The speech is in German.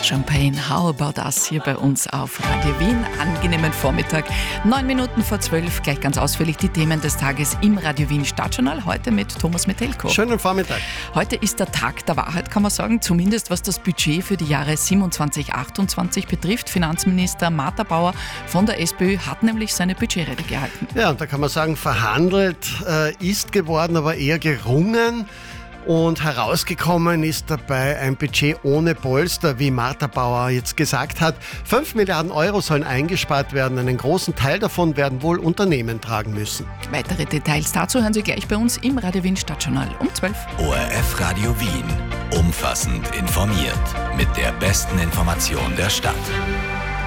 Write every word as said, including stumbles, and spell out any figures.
Champagne, how about us hier bei uns auf Radio Wien. Angenehmen Vormittag, neun Minuten vor zwölf, gleich ganz ausführlich die Themen des Tages im Radio Wien Stadtjournal, heute mit Thomas Metelko. Schönen Vormittag. Heute ist der Tag der Wahrheit, kann man sagen, zumindest was das Budget für die Jahre siebenundzwanzig achtundzwanzig betrifft. Finanzminister Martha Bauer von der SPÖ hat nämlich seine Budgetrede gehalten. Ja, und da kann man sagen, verhandelt äh, ist geworden, aber eher gerungen. Und herausgekommen ist dabei ein Budget ohne Polster, wie Martha Bauer jetzt gesagt hat. Fünf Milliarden Euro sollen eingespart werden. Einen großen Teil davon werden wohl Unternehmen tragen müssen. Weitere Details dazu hören Sie gleich bei uns im Radio Wien Stadtjournal um zwölf. O R F Radio Wien. Umfassend informiert. Mit der besten Information der Stadt.